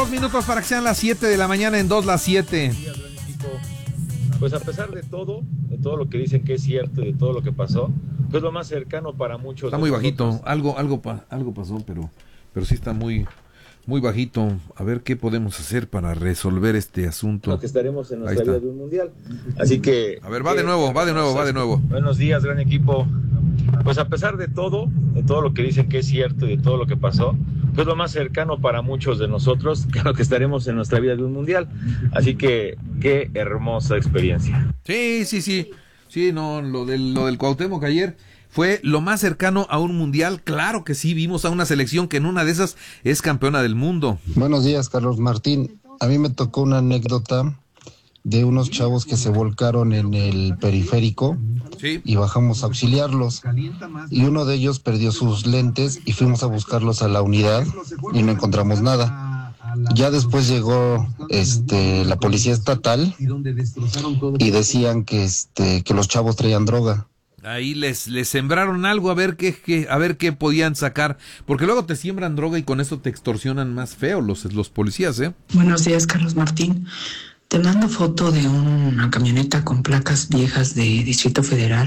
2 minutos para que sean las 7 de la mañana, en 2 las 7. Pues a pesar de todo lo que dicen que es cierto y de todo lo que pasó, pues lo más cercano para muchos. Está muy bajito, algo pasó, pero sí está muy bajito. A ver qué podemos hacer para resolver este asunto. Que estaremos en nuestra vida de un mundial. Así que... A ver, va de nuevo. Buenos días, gran equipo. Pues a pesar de todo lo que dicen que es cierto y de todo lo que pasó, pues lo más cercano para muchos de nosotros, claro que estaremos en nuestra vida de un mundial. Así que qué hermosa experiencia. Sí, no, lo del Cuauhtémoc ayer fue lo más cercano a un mundial. Claro que sí, vimos a una selección que en una de esas es campeona del mundo. Buenos días, Carlos Martín. A mí me tocó una anécdota de unos chavos que se volcaron en el periférico, sí, y bajamos a auxiliarlos, y uno de ellos perdió sus lentes y fuimos a buscarlos a la unidad y no encontramos nada. Ya después llegó la policía estatal y decían que los chavos traían droga. Ahí les sembraron algo, a ver qué podían sacar, porque luego te siembran droga y con eso te extorsionan más feo los policías, ¿eh? Buenos días, Carlos Martín. Te mando foto de una camioneta con placas viejas de Distrito Federal,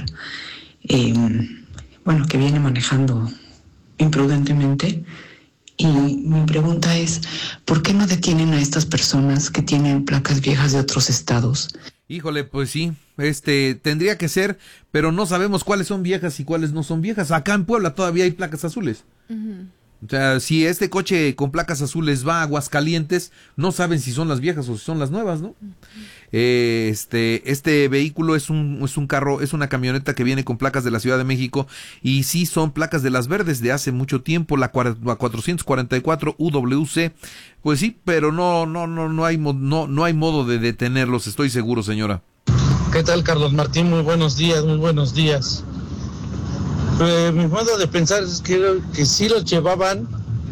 que viene manejando imprudentemente. Y mi pregunta es, ¿por qué no detienen a estas personas que tienen placas viejas de otros estados? Híjole, pues sí, tendría que ser, pero no sabemos cuáles son viejas y cuáles no son viejas. Acá en Puebla todavía hay placas azules. Uh-huh. O sea, si este coche con placas azules va a Aguascalientes, no saben si son las viejas o si son las nuevas, ¿no? Este vehículo es un carro, es una camioneta que viene con placas de la Ciudad de México, y sí son placas de las verdes de hace mucho tiempo, la 444 UWC. Pues sí, pero no hay modo de detenerlos, estoy seguro, señora. ¿Qué tal, Carlos Martín? Muy buenos días. Mi modo de pensar es que sí los llevaban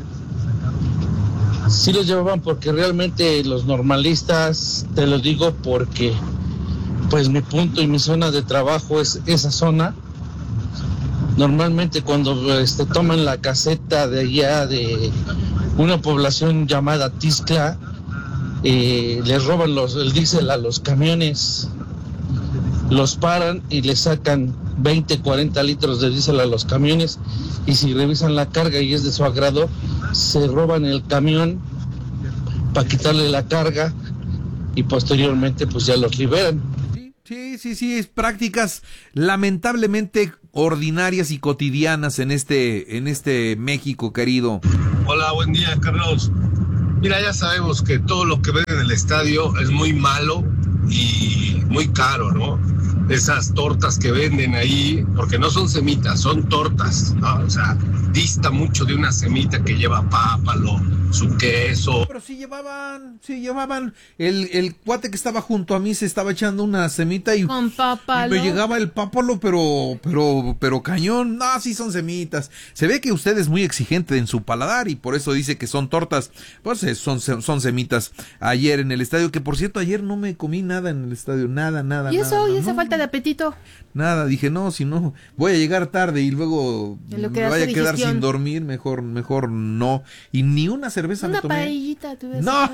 porque realmente los normalistas, te lo digo porque pues mi punto y mi zona de trabajo es esa zona. Normalmente cuando toman la caseta de allá de una población llamada Tizcla, les roban el diésel a los camiones, los paran y le sacan 20, 40 litros de diésel a los camiones, y si revisan la carga y es de su agrado, se roban el camión para quitarle la carga y posteriormente pues ya los liberan. Sí, es prácticas lamentablemente ordinarias y cotidianas en este México querido. Hola, buen día, Carlos. Mira, ya sabemos que todo lo que ven en el estadio es muy malo y muy caro, ¿no? Esas tortas que venden ahí, porque no son semitas, son tortas, ¿no? O sea, dista mucho de una semita que lleva pápalo, su queso. Pero sí llevaban, el cuate que estaba junto a mí se estaba echando una semita y con pápalo. Me llegaba el pápalo, pero cañón. No, sí son semitas. Se ve que usted es muy exigente en su paladar y por eso dice que son tortas. Pues son semitas. Ayer en el estadio, que por cierto ayer no me comí nada en el estadio, nada. ¿Y eso? Nada, ¿Y esa falta de apetito? Nada, dije no, si no voy a llegar tarde y luego me vaya a quedar sin dormir, mejor no. Y ni una cerveza me tomé. Una paellita, tú ves. No.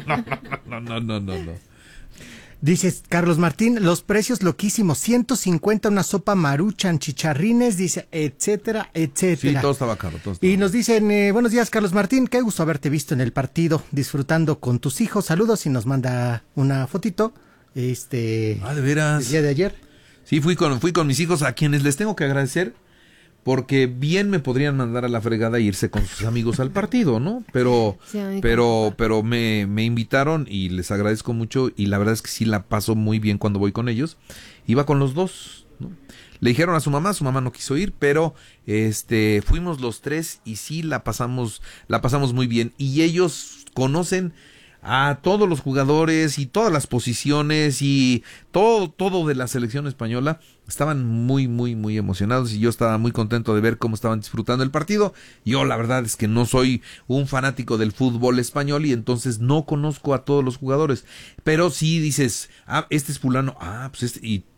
Dice Carlos Martín, los precios loquísimos, 150 una sopa Maruchan, chicharrines, dice, etcétera. Sí, todo estaba caro. Y nos dicen, buenos días, Carlos Martín, qué gusto haberte visto en el partido, disfrutando con tus hijos, saludos, y nos manda una fotito, de veras. El día de ayer. Sí, fui con mis hijos, a quienes les tengo que agradecer, porque bien me podrían mandar a la fregada e irse con sus amigos al partido, ¿no? Pero me invitaron y les agradezco mucho, y la verdad es que sí la paso muy bien cuando voy con ellos. Iba con los dos, ¿no? Le dijeron a su mamá no quiso ir, pero fuimos los tres y sí la pasamos muy bien. Y ellos conocen a todos los jugadores y todas las posiciones y todo de la selección española. Estaban muy, muy, muy emocionados y yo estaba muy contento de ver cómo estaban disfrutando el partido. Yo la verdad es que no soy un fanático del fútbol español y entonces no conozco a todos los jugadores, pero sí dices, este es fulano, pues y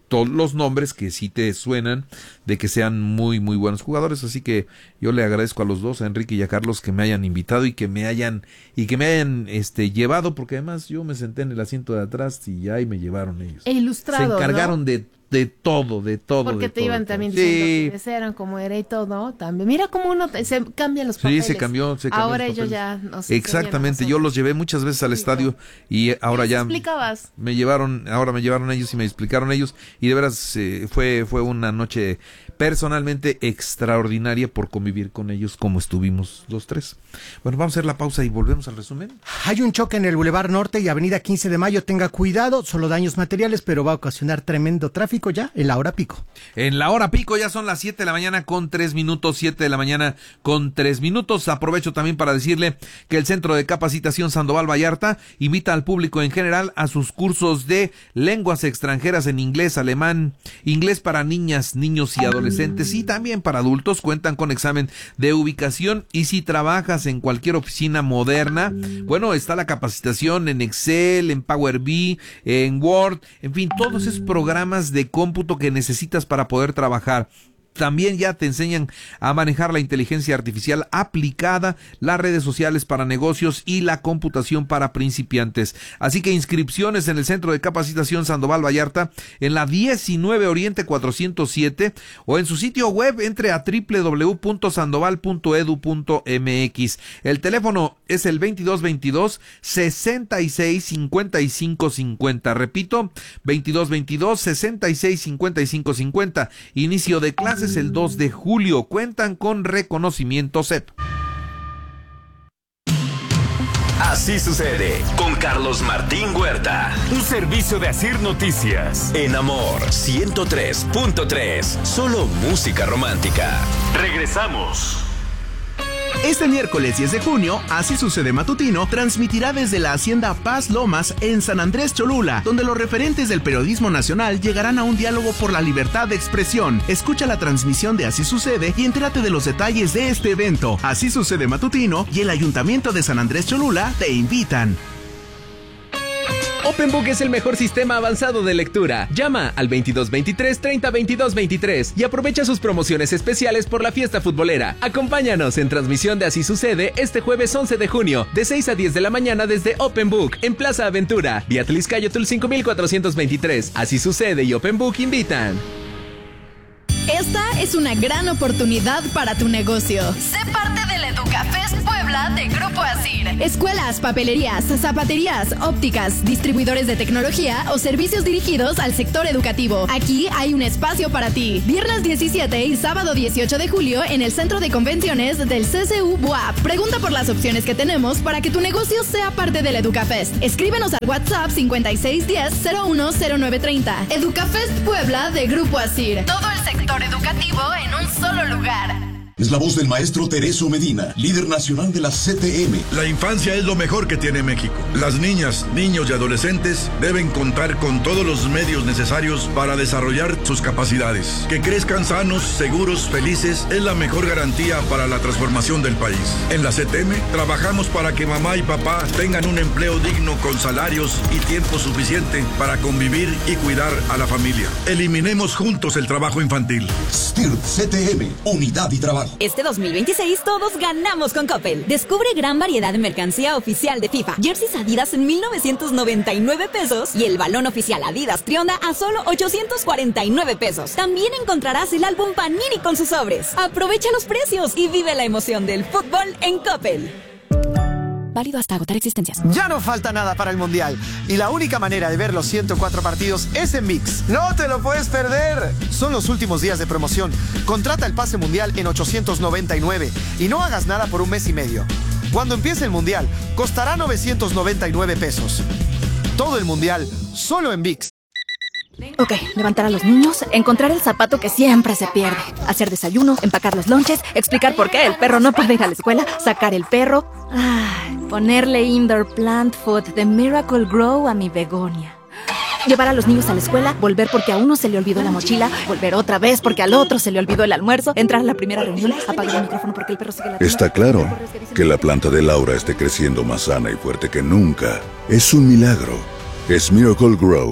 todos los nombres que sí te suenan de que sean muy muy buenos jugadores, así que yo le agradezco a los dos, a Enrique y a Carlos, que me hayan invitado y que me hayan llevado, porque además yo me senté en el asiento de atrás y ahí me llevaron ellos. E ilustrado, se encargaron, ¿no? de todo. Porque te iban también diciendo quiénes eran, cómo era y todo, también. Mira cómo se cambian los papeles. Sí, se cambió ahora ellos ya nos exactamente, yo los llevé muchas veces al estadio y ahora ya explicabas. me llevaron ellos y me explicaron ellos, y de veras fue una noche personalmente extraordinaria por convivir con ellos como estuvimos los tres. Bueno, vamos a hacer la pausa y volvemos al resumen. Hay un choque en el Boulevard Norte y Avenida 15 de Mayo, tenga cuidado, solo daños materiales, pero va a ocasionar tremendo tráfico ya en la hora pico. En la hora pico ya son las 7 de la mañana con 3 minutos, 7 de la mañana con 3 minutos. Aprovecho también para decirle que el Centro de Capacitación Sandoval Vallarta invita al público en general a sus cursos de lenguas extranjeras en inglés, alemán, inglés para niñas, niños y adolescentes, y también para adultos. Cuentan con examen de ubicación, y si trabajas en cualquier oficina moderna, bueno, está la capacitación en Excel, en Power BI, en Word, en fin, todos esos programas de cómputo que necesitas para poder trabajar. También ya te enseñan a manejar la inteligencia artificial aplicada, las redes sociales para negocios y la computación para principiantes. Así que inscripciones en el Centro de Capacitación Sandoval Vallarta en la 19 Oriente 407 o en su sitio web. Entre a www.sandoval.edu.mx. El teléfono es el 2222 66 55 50. Repito, 2222 66 55 50. Inicio de clases el 2 de julio. Cuentan con reconocimiento CEP. Así sucede con Carlos Martín Huerta. Un servicio de Asir Noticias. En Amor 103.3. Solo música romántica. Regresamos. Este miércoles 10 de junio, Así Sucede Matutino transmitirá desde la Hacienda Paz Lomas en San Andrés Cholula, donde los referentes del periodismo nacional llegarán a un diálogo por la libertad de expresión. Escucha la transmisión de Así Sucede y entérate de los detalles de este evento. Así Sucede Matutino y el Ayuntamiento de San Andrés Cholula te invitan. OpenBook es el mejor sistema avanzado de lectura. Llama al 2223-302223 y aprovecha sus promociones especiales por la fiesta futbolera. Acompáñanos en transmisión de Así Sucede este jueves 11 de junio, de 6 a 10 de la mañana desde OpenBook, en Plaza Aventura, vía Tliscayotl 5423. Así Sucede y OpenBook invitan. Esta es una gran oportunidad para tu negocio. Sé parte del EducaFest Puebla de Grupo Asir. Escuelas, papelerías, zapaterías, ópticas, distribuidores de tecnología o servicios dirigidos al sector educativo. Aquí hay un espacio para ti. Viernes 17 y sábado 18 de julio en el Centro de Convenciones del CCU BUAP. Pregunta por las opciones que tenemos para que tu negocio sea parte del EducaFest. Escríbenos al WhatsApp 5610-010930. EducaFest Puebla de Grupo Asir. Todo el sector educativo en un solo lugar. Es la voz del maestro Tereso Medina, líder nacional de la CTM. La infancia es lo mejor que tiene México. Las niñas, niños y adolescentes deben contar con todos los medios necesarios para desarrollar sus capacidades. Que crezcan sanos, seguros, felices es la mejor garantía para la transformación del país. En la CTM trabajamos para que mamá y papá tengan un empleo digno con salarios y tiempo suficiente para convivir y cuidar a la familia. Eliminemos juntos el trabajo infantil. STIRT CTM, unidad y trabajo. Este 2026 todos ganamos con Coppel. Descubre gran variedad de mercancía oficial de FIFA. Jerseys Adidas en 1,999 pesos y el balón oficial Adidas Trionda a solo 849 pesos. También encontrarás el álbum Panini con sus sobres. Aprovecha los precios y vive la emoción del fútbol en Coppel. Válido hasta agotar existencias. Ya no falta nada para el Mundial y la única manera de ver los 104 partidos es en ViX. ¡No te lo puedes perder! Son los últimos días de promoción. Contrata el pase mundial en 899 y no hagas nada por un mes y medio. Cuando empiece el Mundial, costará 999 pesos. Todo el Mundial, solo en ViX. Ok, levantar a los niños, encontrar el zapato que siempre se pierde, hacer desayuno, empacar los lonches, explicar por qué el perro no puede ir a la escuela, sacar el perro, ponerle indoor plant food de Miracle Grow a mi begonia. Llevar a los niños a la escuela, volver porque a uno se le olvidó la mochila, volver otra vez porque al otro se le olvidó el almuerzo, entrar a la primera reunión, apagar el micrófono porque el perro sigue la... Está claro que la planta de Laura esté creciendo más sana y fuerte que nunca. Es un milagro. Es Miracle Grow.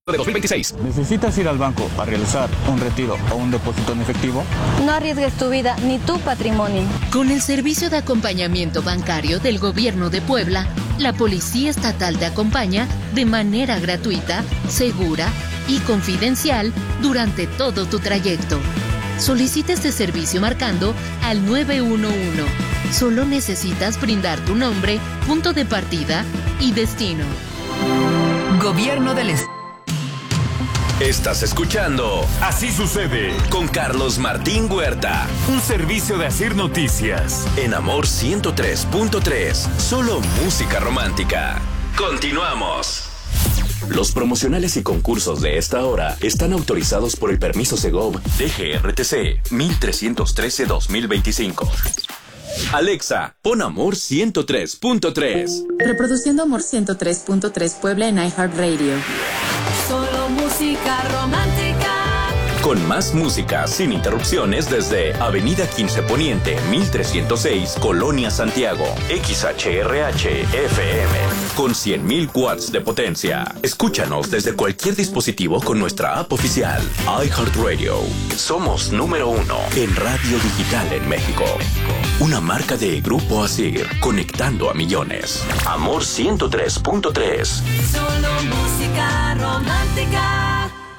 de 2026. ¿Necesitas ir al banco para realizar un retiro o un depósito en efectivo? No arriesgues tu vida ni tu patrimonio. Con el servicio de acompañamiento bancario del Gobierno de Puebla, la Policía Estatal te acompaña de manera gratuita, segura y confidencial durante todo tu trayecto. Solicita este servicio marcando al 911. Solo necesitas brindar tu nombre, punto de partida y destino. Gobierno del Estado. Estás escuchando Así sucede con Carlos Martín Huerta. Un servicio de Asir Noticias. En Amor 103.3. Solo música romántica. Continuamos. Los promocionales y concursos de esta hora están autorizados por el permiso Segov DGRTC 1313-2025. Alexa, pon Amor 103.3. Reproduciendo Amor 103.3 Puebla en iHeartRadio. Solo música romántica. Con más música sin interrupciones desde Avenida 15 Poniente, 1306, Colonia Santiago. XHRH FM. Con 100.000 watts de potencia. Escúchanos desde cualquier dispositivo con nuestra app oficial. iHeartRadio. Somos número 1 en radio digital en México. Una marca de Grupo Asir, conectando a millones. Amor 103.3. Solo música romántica.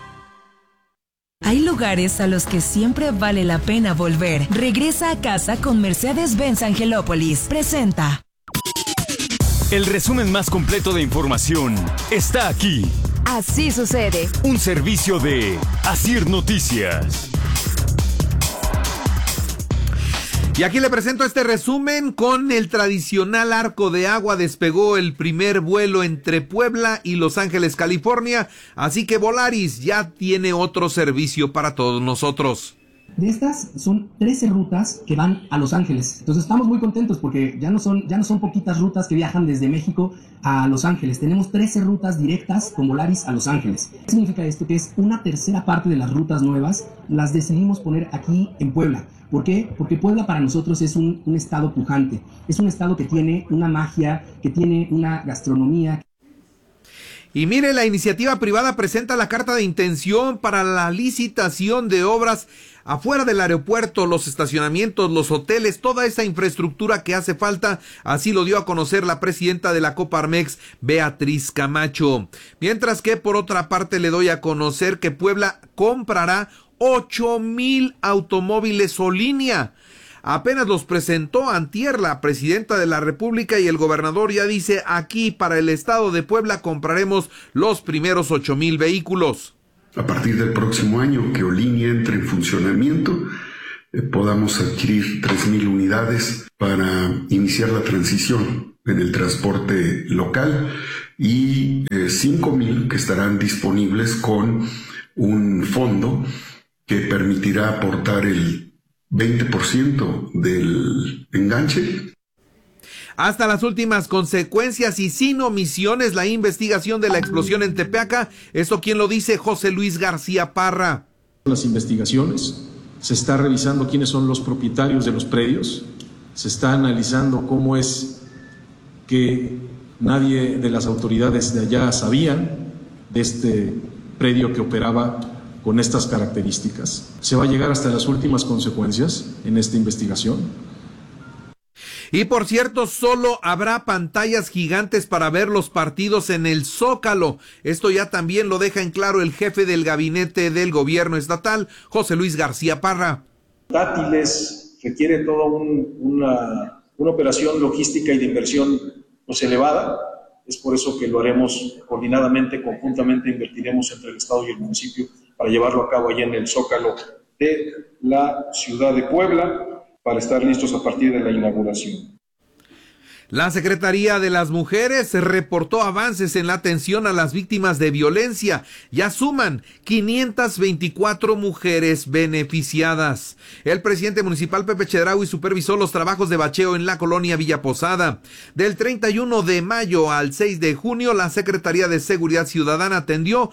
Hay lugares a los que siempre vale la pena volver. Regresa a casa con Mercedes-Benz Angelópolis. Presenta. El resumen más completo de información está aquí. Así sucede. Un servicio de Asir Noticias. Y aquí le presento este resumen. Con el tradicional arco de agua despegó el primer vuelo entre Puebla y Los Ángeles, California. Así que Volaris ya tiene otro servicio para todos nosotros. De estas son 13 rutas que van a Los Ángeles. Entonces estamos muy contentos porque ya no son poquitas rutas que viajan desde México a Los Ángeles. Tenemos 13 rutas directas con Volaris a Los Ángeles. ¿Qué significa esto? Que es una tercera parte de las rutas nuevas las decidimos poner aquí en Puebla. ¿Por qué? Porque Puebla para nosotros es un estado pujante. Es un estado que tiene una magia, que tiene una gastronomía. Y mire, la iniciativa privada presenta la carta de intención para la licitación de obras afuera del aeropuerto, los estacionamientos, los hoteles, toda esa infraestructura que hace falta. Así lo dio a conocer la presidenta de la Coparmex, Beatriz Camacho. Mientras que por otra parte le doy a conocer que Puebla comprará 8,000 automóviles o línea. Apenas los presentó antier la presidenta de la República y el gobernador ya dice: aquí para el estado de Puebla compraremos los primeros 8,000 vehículos. A partir del próximo año que Olinia entre en funcionamiento, podamos adquirir 3,000 unidades para iniciar la transición en el transporte local y 5,000 que estarán disponibles con un fondo que permitirá aportar el 20% del enganche. Hasta las últimas consecuencias y sin omisiones la investigación de la explosión en Tepeaca. ¿Esto quién lo dice? José Luis García Parra. Las investigaciones, se está revisando quiénes son los propietarios de los predios, se está analizando cómo es que nadie de las autoridades de allá sabían de este predio que operaba con estas características. Se va a llegar hasta las últimas consecuencias en esta investigación. Y por cierto, solo habrá pantallas gigantes para ver los partidos en el Zócalo. Esto ya también lo deja en claro el jefe del gabinete del gobierno estatal, José Luis García Parra. Tátiles requiere toda una operación logística y de inversión pues elevada. Es por eso que lo haremos coordinadamente, conjuntamente, invertiremos entre el Estado y el municipio para llevarlo a cabo allá en el Zócalo de la ciudad de Puebla, para estar listos a partir de la inauguración. La Secretaría de las Mujeres reportó avances en la atención a las víctimas de violencia. Ya suman 524 mujeres beneficiadas. El presidente municipal Pepe Chedraui supervisó los trabajos de bacheo en la colonia Villa Posada. Del 31 de mayo al 6 de junio, la Secretaría de Seguridad Ciudadana atendió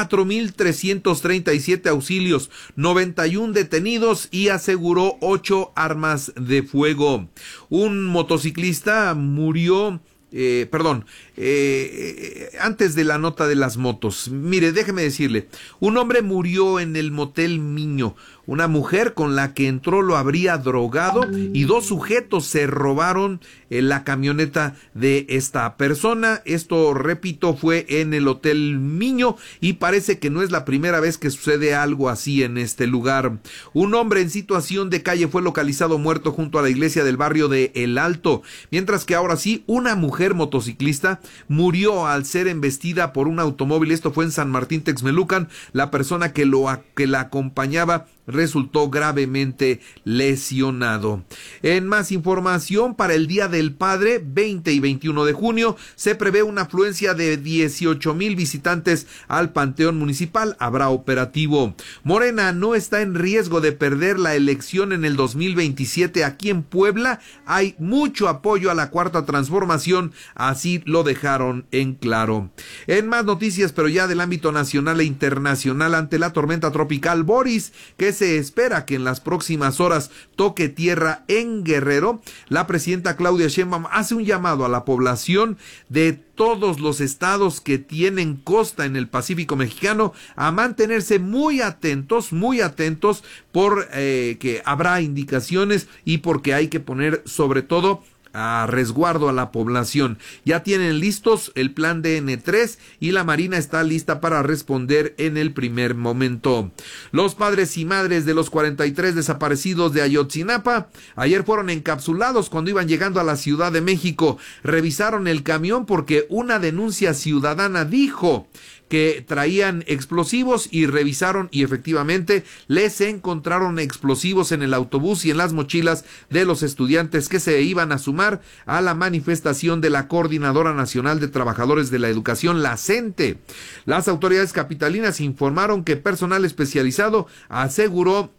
4,337 auxilios, 91 detenidos y aseguró 8 armas de fuego. Un motociclista murió antes de la nota de las motos, mire, déjeme decirle, un hombre murió en el motel Miño. Una mujer con la que entró lo habría drogado y 2 sujetos se robaron la camioneta de esta persona. Esto, repito, fue en el Hotel Miño y parece que no es la primera vez que sucede algo así en este lugar. Un hombre en situación de calle fue localizado muerto junto a la iglesia del barrio de El Alto, mientras que ahora sí, una mujer motociclista murió al ser embestida por un automóvil. Esto fue en San Martín Texmelucan. La persona que la acompañaba resultó gravemente lesionado. En más información, para el Día del Padre, 20 y 21 de junio, se prevé una afluencia de 18,000 visitantes al Panteón Municipal. Habrá operativo. Morena no está en riesgo de perder la elección en el 2027 aquí en Puebla. Hay mucho apoyo a la Cuarta Transformación, así lo dejaron en claro. En más noticias, pero ya del ámbito nacional e internacional, ante la tormenta tropical Boris, que se espera que en las próximas horas toque tierra en Guerrero, la presidenta Claudia Sheinbaum hace un llamado a la población de todos los estados que tienen costa en el Pacífico mexicano a mantenerse muy atentos por que habrá indicaciones y porque hay que poner sobre todo a resguardo a la población. Ya tienen listos el plan DN3 y la Marina está lista para responder en el primer momento. Los padres y madres de los 43 desaparecidos de Ayotzinapa ayer fueron encapsulados cuando iban llegando a la Ciudad de México. Revisaron el camión porque una denuncia ciudadana dijo que traían explosivos y revisaron y efectivamente les encontraron explosivos en el autobús y en las mochilas de los estudiantes que se iban a sumar a la manifestación de la Coordinadora Nacional de Trabajadores de la Educación, la CENTE. Las autoridades capitalinas informaron que personal especializado aseguró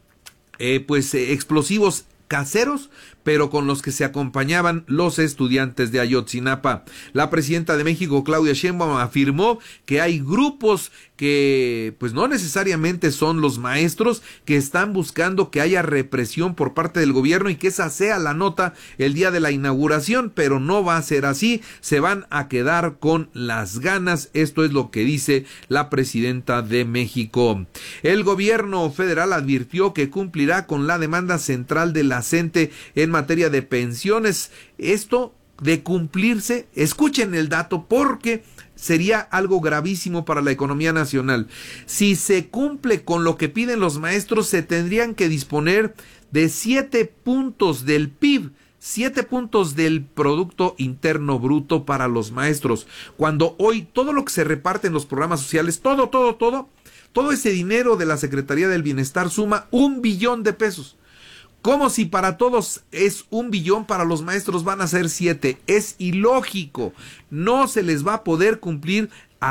explosivos caseros, pero con los que se acompañaban los estudiantes de Ayotzinapa. La presidenta de México, Claudia Sheinbaum, afirmó que hay grupos que pues no necesariamente son los maestros, que están buscando que haya represión por parte del gobierno y que esa sea la nota el día de la inauguración, pero no va a ser así, se van a quedar con las ganas. Esto es lo que dice la presidenta de México. El gobierno federal advirtió que cumplirá con la demanda central de la CENTE en materia de pensiones. Esto de cumplirse, escuchen el dato porque sería algo gravísimo para la economía nacional. Si se cumple con lo que piden los maestros, se tendrían que disponer de 7 puntos del PIB, 7 puntos del Producto Interno Bruto para los maestros, cuando hoy todo lo que se reparte en los programas sociales, todo ese dinero de la Secretaría del Bienestar suma 1 billón de pesos. Como si para todos es 1 billón, para los maestros van a ser 7. Es ilógico. No se les va a poder cumplir